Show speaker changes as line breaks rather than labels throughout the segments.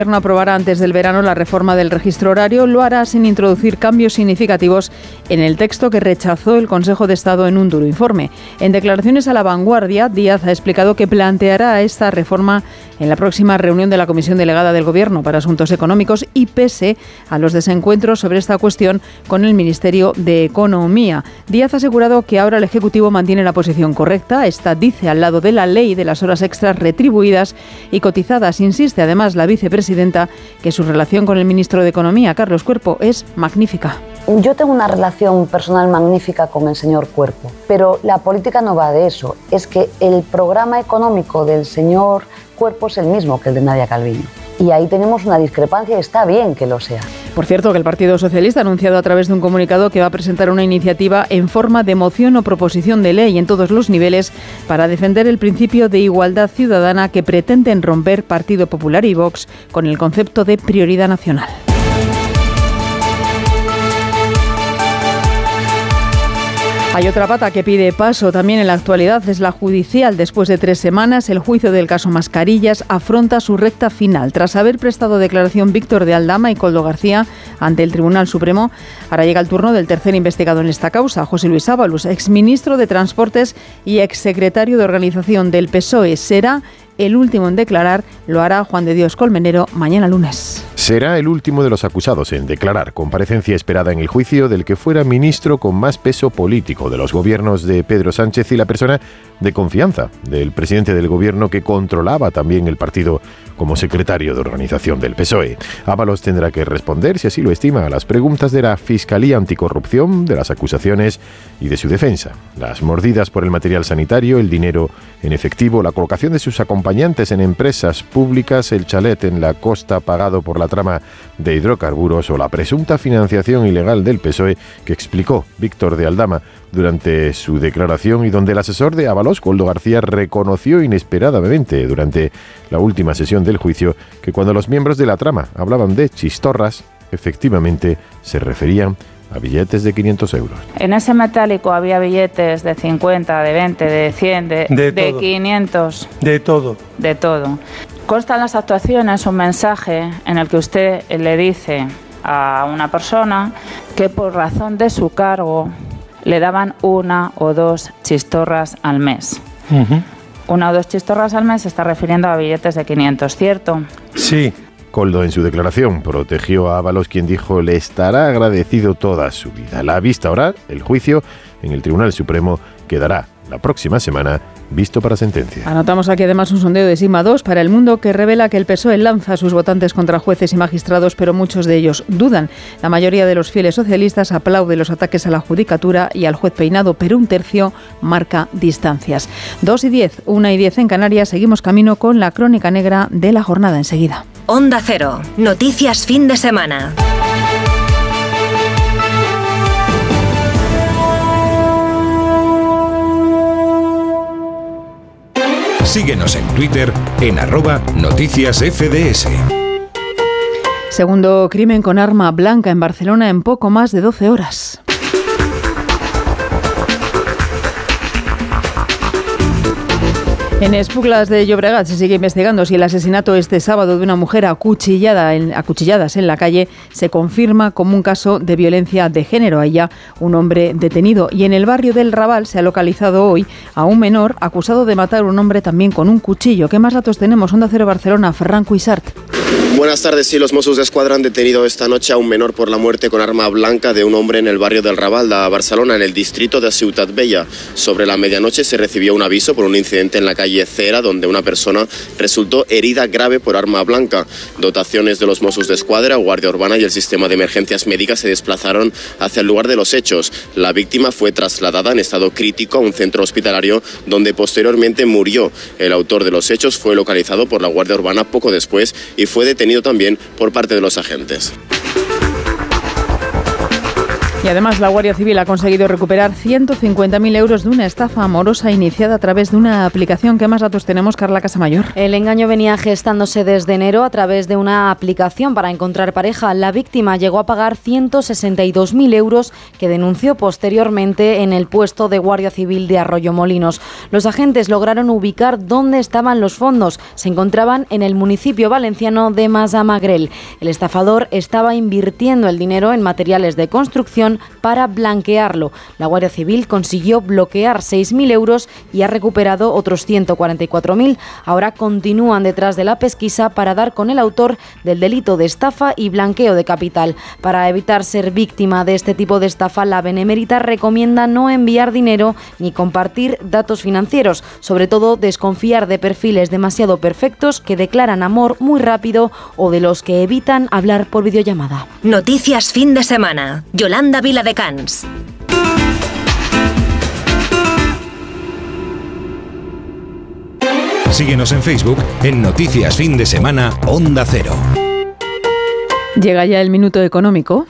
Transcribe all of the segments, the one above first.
El Gobierno aprobará antes del verano la reforma del registro horario. Lo hará sin introducir cambios significativos en el texto que rechazó el Consejo de Estado en un duro informe. En declaraciones a La Vanguardia, Díaz ha explicado que planteará esta reforma en la próxima reunión de la Comisión Delegada del Gobierno para Asuntos Económicos y pese a los desencuentros sobre esta cuestión con el Ministerio de Economía. Díaz ha asegurado que ahora el Ejecutivo mantiene la posición correcta. Esta dice al lado de la ley de las horas extras retribuidas y cotizadas. Insiste además la vicepresidenta que su relación con el ministro de Economía, Carlos Cuerpo, es magnífica.
Yo tengo una relación personal magnífica con el señor Cuerpo, pero la política no va de eso. Es que el programa económico del señor Cuerpo es el mismo que el de Nadia Calviño. Y ahí tenemos una discrepancia y está bien que lo sea.
Por cierto, que el Partido Socialista ha anunciado a través de un comunicado que va a presentar una iniciativa en forma de moción o proposición de ley en todos los niveles para defender el principio de igualdad ciudadana que pretenden romper Partido Popular y Vox con el concepto de prioridad nacional. Hay otra pata que pide paso también en la actualidad, es la judicial. Después de 3 semanas, el juicio del caso Mascarillas afronta su recta final. Tras haber prestado declaración Víctor de Aldama y Koldo García ante el Tribunal Supremo, ahora llega el turno del tercer investigado en esta causa, José Luis Ábalos, exministro de Transportes y exsecretario de Organización del PSOE. Será el último en declarar, lo hará Juan de Dios Colmenero mañana lunes.
Será el último de los acusados en declarar. Comparecencia esperada en el juicio del que fuera ministro con más peso político de los gobiernos de Pedro Sánchez y la persona de confianza del presidente del gobierno que controlaba también el partido como secretario de organización del PSOE. Ábalos tendrá que responder, si así lo estima, a las preguntas de la Fiscalía Anticorrupción, de las acusaciones y de su defensa. Las mordidas por el material sanitario, el dinero en efectivo, la colocación de sus acompañantes en empresas públicas, el chalet en la costa pagado por la trama de hidrocarburos o la presunta financiación ilegal del PSOE que explicó Víctor de Aldama durante su declaración y donde el asesor de Ábalos, Koldo García, reconoció inesperadamente durante la última sesión del juicio que cuando los miembros de la trama hablaban de chistorras, efectivamente se referían a billetes de 500 euros.
En ese metálico había billetes de 50, de 20, de 100, de 500.
De todo.
De todo. Consta en las actuaciones un mensaje en el que usted le dice a una persona que por razón de su cargo le daban 1 o 2 chistorras al mes. 1 o 2 chistorras al mes se está refiriendo a billetes de 500, ¿cierto?
Sí.
Koldo en su declaración protegió a Ábalos, quien dijo le estará agradecido toda su vida. A la vista oral, el juicio en el Tribunal Supremo quedará la próxima semana visto para sentencia.
Anotamos aquí además un sondeo de Sigma 2 para El Mundo que revela que el PSOE lanza a sus votantes contra jueces y magistrados, pero muchos de ellos dudan. La mayoría de los fieles socialistas aplaude los ataques a la judicatura y al juez Peinado, pero 1/3 marca distancias. 2:10, 1:10 en Canarias. Seguimos camino con la crónica negra de la jornada enseguida.
Onda Cero, noticias fin de semana.
Síguenos en Twitter en @noticiasfds.
Segundo crimen con arma blanca en Barcelona en poco más de 12 horas. En Esplugas de Llobregat se sigue investigando si el asesinato este sábado de una mujer acuchilladas en la calle se confirma como un caso de violencia de género. Hay ya un hombre detenido. Y en el barrio del Raval se ha localizado hoy a un menor acusado de matar a un hombre también con un cuchillo. ¿Qué más datos tenemos? Onda Cero Barcelona, Ferran Cuixart.
Buenas tardes. Sí, los Mossos d'Esquadra han detenido esta noche a un menor por la muerte con arma blanca de un hombre en el barrio del Raval de Barcelona, en el distrito de Ciutat Vella. Sobre la medianoche se recibió un aviso por un incidente en la calle Cera, donde una persona resultó herida grave por arma blanca. Dotaciones de los Mossos d'Esquadra, Guardia Urbana y el sistema de emergencias médicas se desplazaron hacia el lugar de los hechos. La víctima fue trasladada en estado crítico a un centro hospitalario donde posteriormente murió. El autor de los hechos fue localizado por la Guardia Urbana poco después y fue detenido también por parte de los agentes.
Y además la Guardia Civil ha conseguido recuperar 150.000 euros de una estafa amorosa iniciada a través de una aplicación. ¿Qué más datos tenemos, Carla Casamayor?
El engaño venía gestándose desde enero a través de una aplicación para encontrar pareja. La víctima llegó a pagar 162.000 euros que denunció posteriormente en el puesto de Guardia Civil de Arroyomolinos. Los agentes lograron ubicar dónde estaban los fondos. Se encontraban en el municipio valenciano de Massamagrell. El estafador estaba invirtiendo el dinero en materiales de construcción para blanquearlo. La Guardia Civil consiguió bloquear 6.000 euros y ha recuperado otros 144.000. Ahora continúan detrás de la pesquisa para dar con el autor del delito de estafa y blanqueo de capital. Para evitar ser víctima de este tipo de estafa, la Benemérita recomienda no enviar dinero ni compartir datos financieros. Sobre todo, desconfiar de perfiles demasiado perfectos que declaran amor muy rápido o de los que evitan hablar por videollamada.
Noticias fin de semana. Yolanda Viladecans.
Síguenos en Facebook en Noticias Fin de Semana Onda Cero.
Llega ya el minuto económico.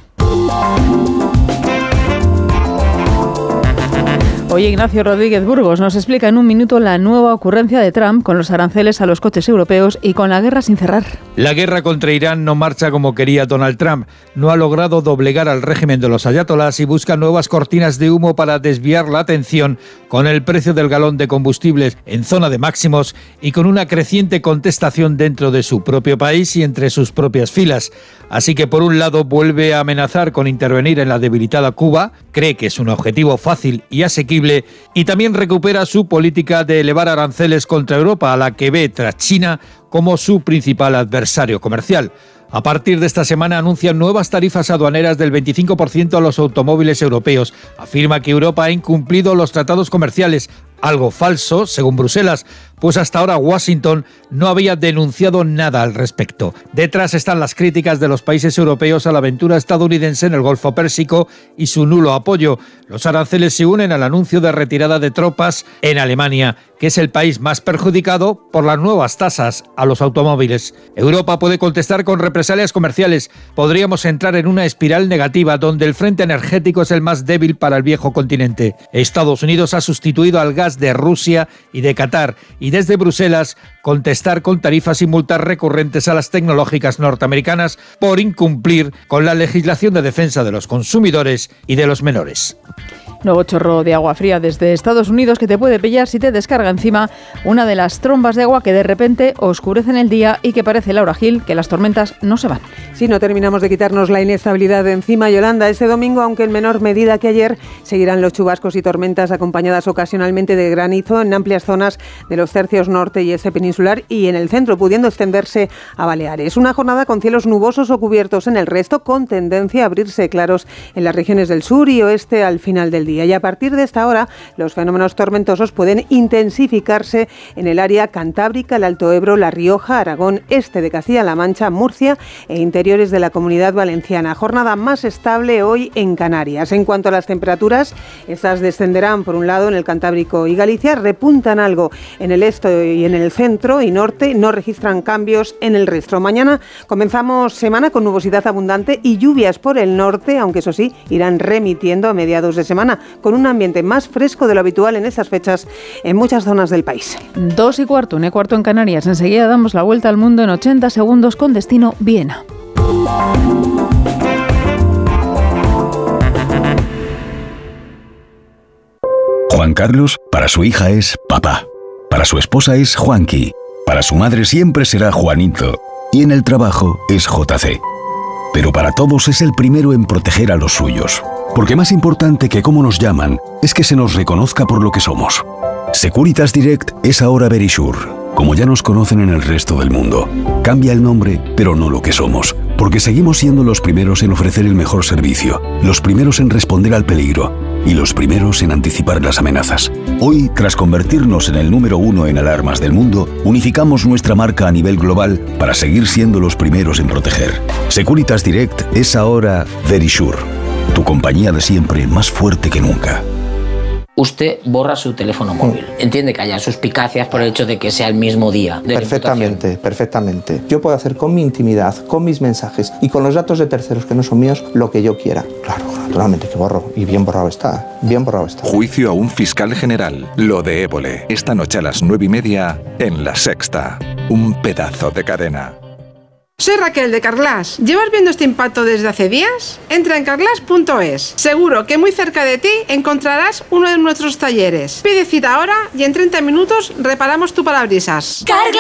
Hoy Ignacio Rodríguez Burgos nos explica en un minuto la nueva ocurrencia de Trump con los aranceles a los coches europeos y con la guerra sin cerrar.
La guerra contra Irán no marcha como quería Donald Trump. No ha logrado doblegar al régimen de los ayatolás y busca nuevas cortinas de humo para desviar la atención con el precio del galón de combustibles en zona de máximos y con una creciente contestación dentro de su propio país y entre sus propias filas. Así que por un lado vuelve a amenazar con intervenir en la debilitada Cuba, cree que es un objetivo fácil y asequible, y también recupera su política de elevar aranceles contra Europa, a la que ve tras China como su principal adversario comercial. A partir de esta semana anuncian nuevas tarifas aduaneras del 25% a los automóviles europeos. Afirma que Europa ha incumplido los tratados comerciales, algo falso, según Bruselas, pues hasta ahora Washington no había denunciado nada al respecto. Detrás están las críticas de los países europeos a la aventura estadounidense en el Golfo Pérsico y su nulo apoyo. Los aranceles se unen al anuncio de retirada de tropas en Alemania, que es el país más perjudicado por las nuevas tasas a los automóviles. Europa puede contestar con represalias comerciales. Podríamos entrar en una espiral negativa donde el frente energético es el más débil para el viejo continente. Estados Unidos ha sustituido al gas de Rusia y de Qatar, y desde Bruselas contestar con tarifas y multas recurrentes a las tecnológicas norteamericanas por incumplir con la legislación de defensa de los consumidores y de los menores.
Nuevo chorro de agua fría desde Estados Unidos que te puede pillar si te descarga encima una de las trombas de agua que de repente oscurecen el día y que parece, Laura Gil, que las tormentas no se van.
Sí, no terminamos de quitarnos la inestabilidad de encima, Yolanda. Este domingo, aunque en menor medida que ayer, seguirán los chubascos y tormentas acompañadas ocasionalmente de granizo en amplias zonas de los tercios norte y este peninsular y en el centro, pudiendo extenderse a Baleares. Una jornada con cielos nubosos o cubiertos en el resto, con tendencia a abrirse claros en las regiones del sur y oeste al final del día. Y a partir de esta hora, los fenómenos tormentosos pueden intensificarse en el área cantábrica, el Alto Ebro, La Rioja, Aragón, este de Castilla-La Mancha, Murcia e interiores de la Comunidad Valenciana. Jornada más estable hoy en Canarias. En cuanto a las temperaturas, estas descenderán por un lado en el Cantábrico y Galicia, repuntan algo en el este y en el centro y norte, no registran cambios en el resto. Mañana comenzamos semana con nubosidad abundante y lluvias por el norte, aunque eso sí, irán remitiendo a mediados de semana, con un ambiente más fresco de lo habitual en estas fechas en muchas zonas del país.
2:15, 1:15 en Canarias. Enseguida damos la vuelta al mundo en 80 segundos con destino Viena.
Juan Carlos, para su hija es papá. Para su esposa es Juanqui. Para su madre siempre será Juanito. Y en el trabajo es JC. Pero para todos es el primero en proteger a los suyos. Porque más importante que cómo nos llaman es que se nos reconozca por lo que somos. Securitas Direct es ahora Verisure, como ya nos conocen en el resto del mundo. Cambia el nombre, pero no lo que somos. Porque seguimos siendo los primeros en ofrecer el mejor servicio, los primeros en responder al peligro y los primeros en anticipar las amenazas. Hoy, tras convertirnos en el número 1 en alarmas del mundo, unificamos nuestra marca a nivel global para seguir siendo los primeros en proteger. Securitas Direct es ahora Verisure, tu compañía de siempre más fuerte que nunca.
Usted borra su teléfono móvil. Entiende que haya suspicacias por el hecho de que sea el mismo día de
perfectamente, perfectamente. Yo puedo hacer con mi intimidad, con mis mensajes y con los datos de terceros que no son míos lo que yo quiera. Claro. Naturalmente que borro, y bien borrado está, bien borrado está.
Juicio a un fiscal general, lo de Évole, esta noche a las 9:30 en La Sexta. Un pedazo de cadena.
Soy Raquel de Carglass. ¿Llevas viendo este impacto desde hace días? Entra en carglass.es. Seguro que muy cerca de ti encontrarás uno de nuestros talleres. Pide cita ahora y en 30 minutos reparamos tu parabrisas.
Carglass